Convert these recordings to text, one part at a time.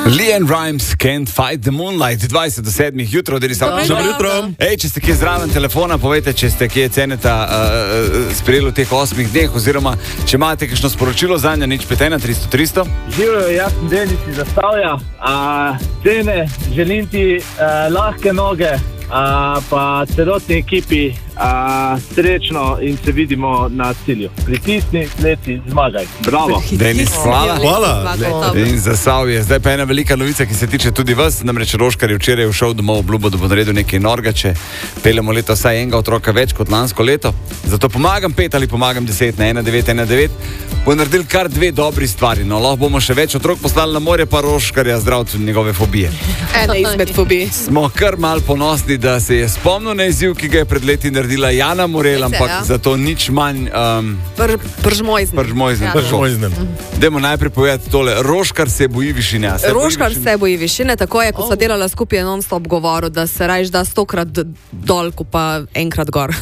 Leanne Rimes, Can't Fight the Moonlight, 20 do 7 jutro, da Dobro jutro. Ej, če ste kje zraven telefona, povejte, če ste kje ceneta sprejeli v teh 8 dneh, oziroma če imate kakšno sporočilo za njo, nič 51300. Živijo, jaz sem Denis iz Zasavja, cene, želim ti lahke noge, pa celotni ekipi srečno in se vidimo na cilju. Pritisni, leti, zmagaj. Bravo. Denis, hvala. Hvala. In Zasavje. Zdaj pa ena velika novica, ki se tiče tudi vas, namreč Roškar je včeraj šel domov obljubo, da bo naredil nekaj norga, če peljemo leto vsaj enega otroka več kot lansko leto. Zato pomagam 5 ali pomagam 10 na 1919. Bo naredil kar 2 dobri stvari. No, lahko bomo še več otrok poslali na morje, pa Roškarja zdraviti njegove fobije. Ena izmed fobij. Smo kar mal ponosni, da se je spomnil na izziv, ki ga je pred leti naredila Jana Morel, ampak zato nič manj Pržmojznen. Dajmo najprej povedati tole. Roškar se boji višine. Roškar se boji višine, tako je, ko sva delala skupaj, je non-stop govoril, da se rajš da 100-krat dol, ko pa enkrat gor.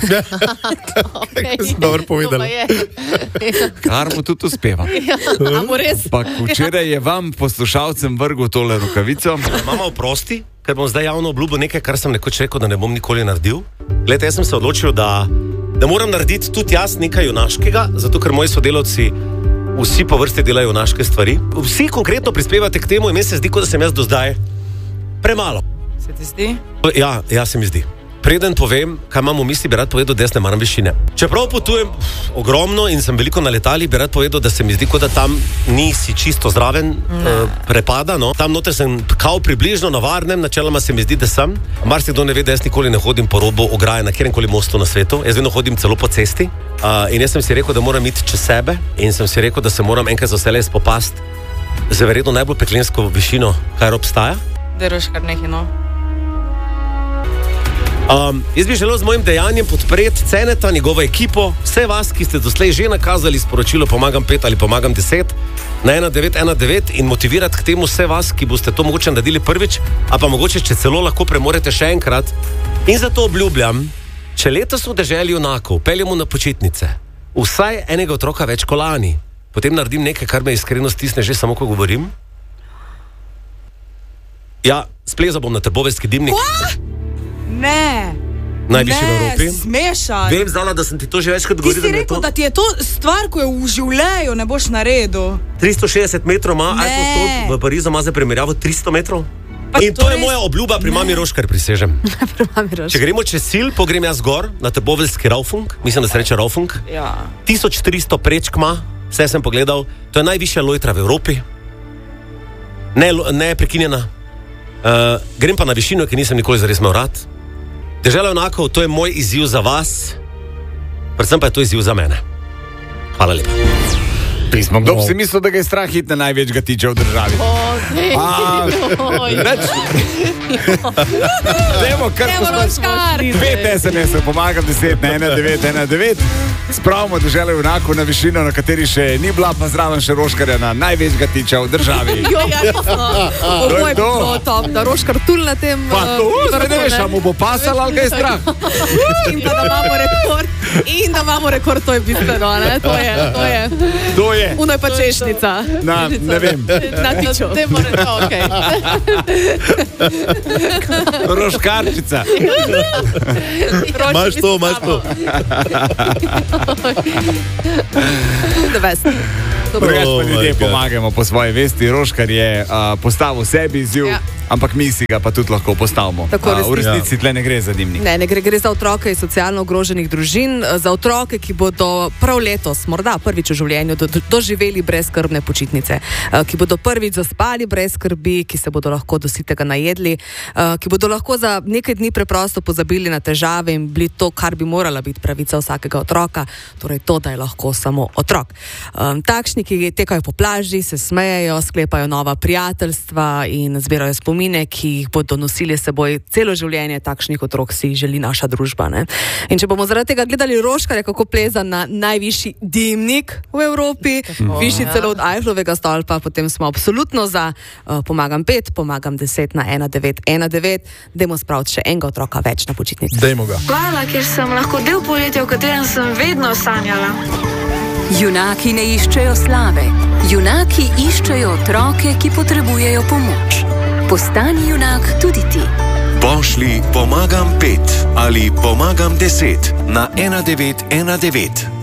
Dobro povedala. Kar mu tudi uspeva. Pa včeraj je vam poslušalcem vrgel tole rokavico. Mama, oprosti, ker bom zdaj javno obljubil nekaj, kar sem nekoč rekel, da ne bom nikoli naredil. Glede, jaz sem se odločil, da moram narediti tudi jaz nekaj junaškega, zato ker moji sodelavci vsi po vrsti delajo junaške stvari. Vsi konkretno prispevate k temu in meni se zdi, kot da sem jaz do zdaj premalo. Se ti zdi? Ja, se mi zdi. Preden povem, kaj imam v misli, bi rad povedal, da jaz ne maram višine. Čeprav potujem ogromno in sem veliko na letali, bi rad povedal, da se mi zdi, kot da tam nisi čisto zraven prepada. No. Tam noter sem kao približno na varnem, načeloma se mi zdi, da sem. Marsikdo ne ve, da jaz nikoli ne hodim po robu ograje na kjerkoli mostu na svetu. Jaz vedno hodim celo po cesti. In jaz sem si rekel, da moram iti čez sebe in sem si rekel, da se moram enkrat za vselej spopasti z verjetno najbolj peklensko višino, kar obstaja. Deroš kar nekaj, no. Jaz bi želel z mojim dejanjem podpreti Ceneta, njegovo ekipo, vse vas, ki ste doslej že nakazali sporočilo pomagam 5 ali pomagam 10 na 1919 in motivirati k temu vse vas, ki boste to mogoče naredili prvič, a pa mogoče, če celo lahko premorete še enkrat. In zato obljubljam, če letos v deželi junakov peljemo na počitnice vsaj enega otroka več kot lani, potem naredim nekaj, kar me iskreno stisne že samo, ko govorim. Ja, splezal bom na Trboveljski dimnik. Ne. Najvišji v Evropi. Smešan. Vem, znala, da sem ti to že večkrat govoril. Ti si rekel, da ti je to stvar, ko je v življenju ne boš naredil. 360 metrov ima, Eiffel stolp v Parizu ima za primerjavo 300 metrov. In to je moja obljuba pri mami Roškar, prisežem. Če gremo čez Sil, pogrem jaz gor na Trboveljski Raufung, mislim, da se reče Raufung. Ja. 1400 prečk ima, vse sem pogledal, to je najvišja lojtra v Evropi. Ne prekinjena. Grem pa na višino, ki nisem nikoli zares imel rad. Dežela junakov, to je moj izziv za vas, predvsem pa je to izziv za mene. Hvala lepa. Pismo, kdo bi si mislil, da ga je strah iti na največjega tiča v državi? Dajmo kar poslati 5 SMS-ov, pomagam 10 na 1919. Spravimo deželo junakov na višino, na kateri še ni bila, pa zraven še Roškarja na največjega tiča v državi. To je to. Da Roškar tul na tem... Pa to, zdaj ne veš, a mu bo pasal ali ga je strah. In pa da imamo rekord. In da imamo rekord, to je bistveno, ne? To je. Uno je pa češnica. Ne vem. Na tiču. Ne more to, okej. Roškarčica. Maš to. The best. Drugač pa ljudje pomagamo po svoji vesti. Roškar je postavil sebi izziv, ampak mi si ga pa tudi lahko postavimo. V resnici tle ne gre za dimnik. Ne gre za otroke iz socialno ogroženih družin, za otroke, ki bodo prav letos, morda prvič v življenju, doživeli brezskrbne počitnice, ki bodo prvič zaspali brez skrbi, ki se bodo lahko do sitega najedli, ki bodo lahko za nekaj dni preprosto pozabili na težave in bili to, kar bi morala biti pravica vsakega otroka, torej to, da je lahko samo otrok. Takšni, ki tekajo po plaži, se smejejo, sklepajo nova prijateljstva in zbirajo spomine, ki jih bodo nosili s seboj celo življenje, takšnih otrok si želi naša družba. Ne? In če bomo zaradi tega gledali Roškarja, kako pleza na najvišji dimnik v Evropi, višji celo od Eiffelovega stolpa, potem smo absolutno za pomagam 5, pomagam 10 na 1919, dajmo spraviti še enega otroka več na počitnici. Dajmo ga. Hvala, ker sem lahko del poletja, v katerem sem vedno sanjala. Junaki ne iščejo slave, junaki iščejo otroke, ki potrebujejo pomoč. Postani junak tudi ti. Pošlji pomagam 5 ali pomagam 10 na 1919.